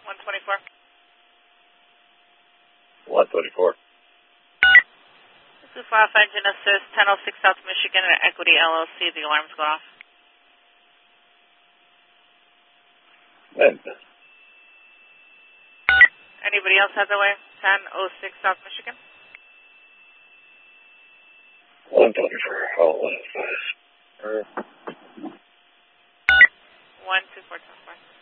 124. 124. This is Fire Engine Assist, 1006 South Michigan at Equity LLC. The alarm's going off. And Anybody else has their way? 1006 South Michigan. 124. Oh, 125. 124.